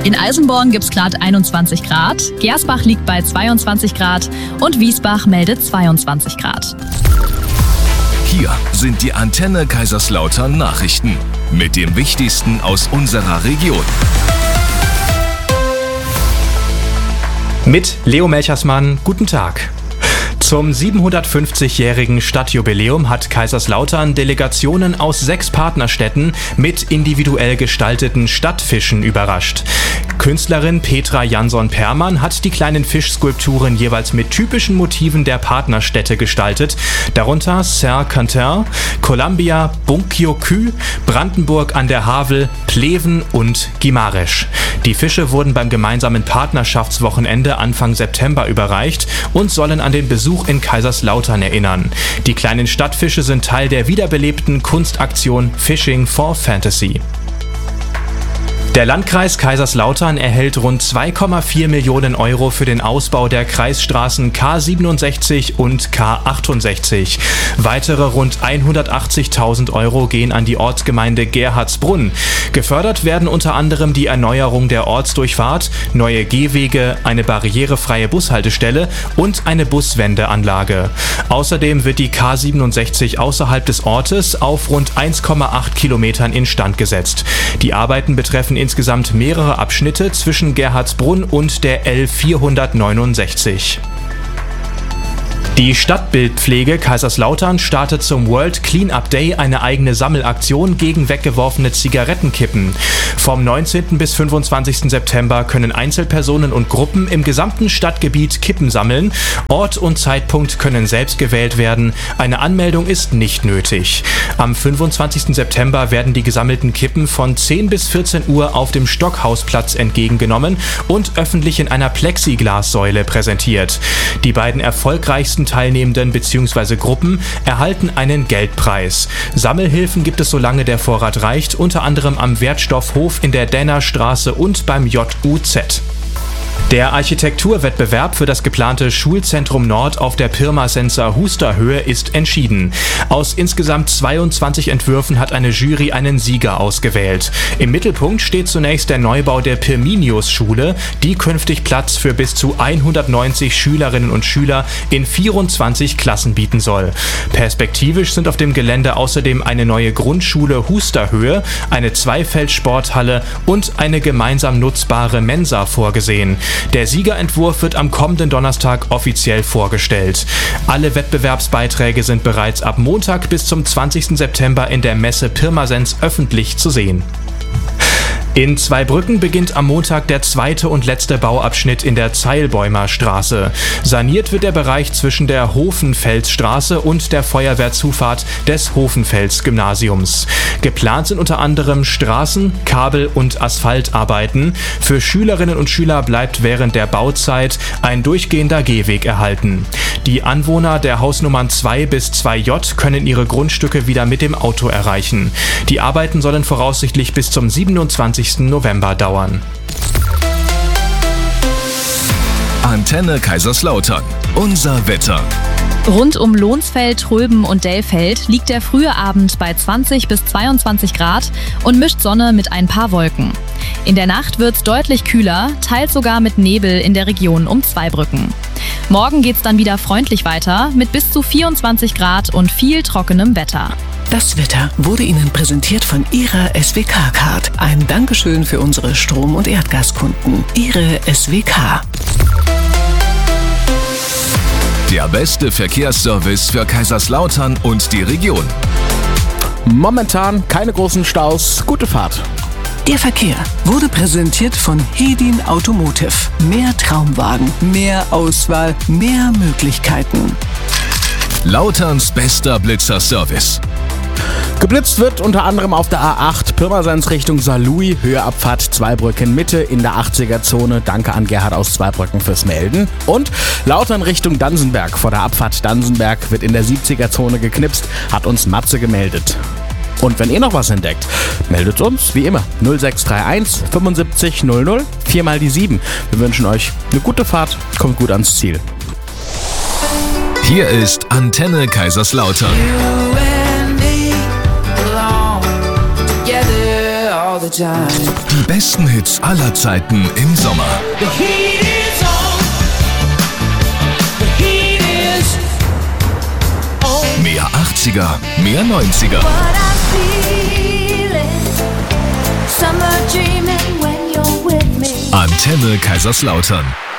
In Eisenborn gibt's glatt 21 Grad, Gersbach liegt bei 22 Grad und Wiesbach meldet 22 Grad. Hier sind die Antenne Kaiserslautern Nachrichten mit dem Wichtigsten aus unserer Region. Mit Leo Melchersmann, guten Tag. Zum 750-jährigen Stadtjubiläum hat Kaiserslautern Delegationen aus 6 Partnerstädten mit individuell gestalteten Stadtfischen überrascht. Künstlerin Petra Jansson-Permann hat die kleinen Fischskulpturen jeweils mit typischen Motiven der Partnerstädte gestaltet, darunter Saint-Quentin, Columbia, Bunkyokü, Brandenburg an der Havel, Pleven und Gimaresch. Die Fische wurden beim gemeinsamen Partnerschaftswochenende Anfang September überreicht und sollen an den Besuch in Kaiserslautern erinnern. Die kleinen Stadtfische sind Teil der wiederbelebten Kunstaktion Fishing for Fantasy. Der Landkreis Kaiserslautern erhält rund 2,4 Millionen Euro für den Ausbau der Kreisstraßen K67 und K68. Weitere rund 180.000 Euro gehen an die Ortsgemeinde Gerhardsbrunn. Gefördert werden unter anderem die Erneuerung der Ortsdurchfahrt, neue Gehwege, eine barrierefreie Bushaltestelle und eine Buswendeanlage. Außerdem wird die K67 außerhalb des Ortes auf rund 1,8 Kilometern instand gesetzt. Die Arbeiten betreffen insgesamt mehrere Abschnitte zwischen Gerhardsbrunn und der L469. Die Stadtbildpflege Kaiserslautern startet zum World Cleanup Day eine eigene Sammelaktion gegen weggeworfene Zigarettenkippen. Vom 19. bis 25. September können Einzelpersonen und Gruppen im gesamten Stadtgebiet Kippen sammeln. Ort und Zeitpunkt können selbst gewählt werden. Eine Anmeldung ist nicht nötig. Am 25. September werden die gesammelten Kippen von 10 bis 14 Uhr auf dem Stockhausplatz entgegengenommen und öffentlich in einer Plexiglassäule präsentiert. Die beiden erfolgreichsten Teilnehmenden bzw. Gruppen erhalten einen Geldpreis. Sammelhilfen gibt es, solange der Vorrat reicht, unter anderem am Wertstoffhof in der Dennerstraße und beim JUZ. Der Architekturwettbewerb für das geplante Schulzentrum Nord auf der Pirmasenser Husterhöhe ist entschieden. Aus insgesamt 22 Entwürfen hat eine Jury einen Sieger ausgewählt. Im Mittelpunkt steht zunächst der Neubau der Pirminius-Schule, die künftig Platz für bis zu 190 Schülerinnen und Schüler in 24 Klassen bieten soll. Perspektivisch sind auf dem Gelände außerdem eine neue Grundschule Husterhöhe, eine Zweifeldsporthalle und eine gemeinsam nutzbare Mensa vorgesehen. Der Siegerentwurf wird am kommenden Donnerstag offiziell vorgestellt. Alle Wettbewerbsbeiträge sind bereits ab Montag bis zum 20. September in der Messe Pirmasens öffentlich zu sehen. In Zweibrücken beginnt am Montag der zweite und letzte Bauabschnitt in der Zeilbäumer Straße. Saniert wird der Bereich zwischen der Hofenfelsstraße und der Feuerwehrzufahrt des Hofenfels-Gymnasiums. Geplant sind unter anderem Straßen-, Kabel- und Asphaltarbeiten. Für Schülerinnen und Schüler bleibt während der Bauzeit ein durchgehender Gehweg erhalten. Die Anwohner der Hausnummern 2 bis 2J können ihre Grundstücke wieder mit dem Auto erreichen. Die Arbeiten sollen voraussichtlich bis zum 27. November dauern. Antenne Kaiserslautern. Unser Wetter. Rund um Lohnsfeld, Röben und Dellfeld liegt der frühe Abend bei 20 bis 22 Grad und mischt Sonne mit ein paar Wolken. In der Nacht wird's deutlich kühler, teils sogar mit Nebel in der Region um Zweibrücken. Morgen geht's dann wieder freundlich weiter mit bis zu 24 Grad und viel trockenem Wetter. Das Wetter wurde Ihnen präsentiert von Ihrer SWK-Card. Ein Dankeschön für unsere Strom- und Erdgaskunden. Ihre SWK. Der beste Verkehrsservice für Kaiserslautern und die Region. Momentan keine großen Staus. Gute Fahrt. Der Verkehr wurde präsentiert von Hedin Automotive. Mehr Traumwagen, mehr Auswahl, mehr Möglichkeiten. Lauterns bester Blitzerservice. Geblitzt wird unter anderem auf der A8 Pirmasens Richtung Saarlouis, Höheabfahrt Zweibrücken Mitte in der 80er-Zone. Danke an Gerhard aus Zweibrücken fürs Melden. Und Lautern Richtung Dansenberg. Vor der Abfahrt Dansenberg wird in der 70er-Zone geknipst, hat uns Matze gemeldet. Und wenn ihr noch was entdeckt, meldet uns, wie immer, 0631 75 00 4 mal die 7. Wir wünschen euch eine gute Fahrt, kommt gut ans Ziel. Hier ist Antenne Kaiserslautern. time. Die besten Hits aller Zeiten im Sommer. The heat is on. The heat is on. Mehr 80er, mehr 90er. What I feel is summer dreaming when you're with me. Antenne Kaiserslautern.